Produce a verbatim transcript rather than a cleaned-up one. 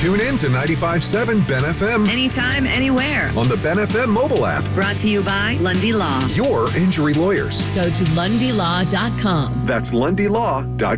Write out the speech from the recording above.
Tune in to ninety-five point seven Ben F M Anytime, anywhere. on the Ben F M mobile app. Brought to you by Lundy Law. Your injury lawyers. Go to lundy law dot com. That's lundy law dot com.